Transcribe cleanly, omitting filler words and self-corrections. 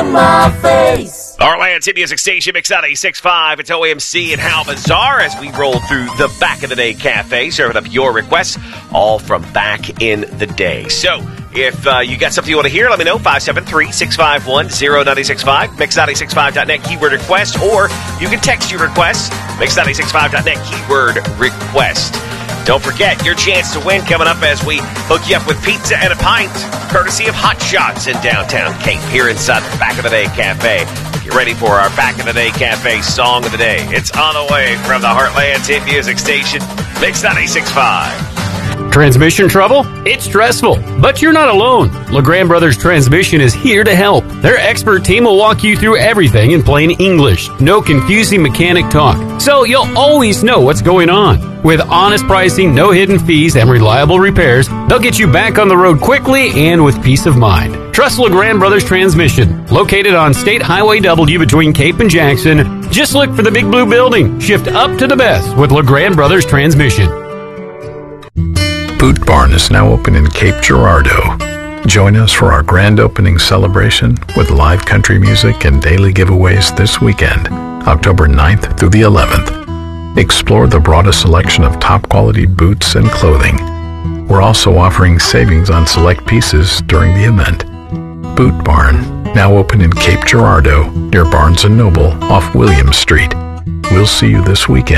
in my face. Our City Music Station, Mix 96.5. It's OMC and How Bizarre as we roll through the Back in the Day Cafe, serving up your requests, all from back in the day. So, if you got something you want to hear, let me know. 573-651-0965. Mix965.net keyword request, or you can text your request. Mix965.net keyword request. Don't forget your chance to win coming up as we hook you up with pizza and a pint, courtesy of Hot Shots in downtown Cape, here inside the Back in the Day Cafe. Get ready for our Back in the Day Cafe song of the day. It's on the way from the Heartland's hit music station, Mix 96.5. Transmission trouble? It's stressful, but you're not alone. LeGrand Brothers Transmission is here to help. Their expert team will walk you through everything in plain English. No confusing mechanic talk, so you'll always know what's going on. With honest pricing, no hidden fees, and reliable repairs, they'll get you back on the road quickly and with peace of mind. Trust LeGrand Brothers Transmission, located on State Highway W between Cape and Jackson. Just look for the big blue building. Shift up to the best with LeGrand Brothers Transmission. Boot Barn is now open in Cape Girardeau. Join us for our grand opening celebration with live country music and daily giveaways this weekend, October 9th through the 11th. Explore the broadest selection of top-quality boots and clothing. We're also offering savings on select pieces during the event. Boot Barn, now open in Cape Girardeau, near Barnes & Noble off Williams Street. We'll see you this weekend.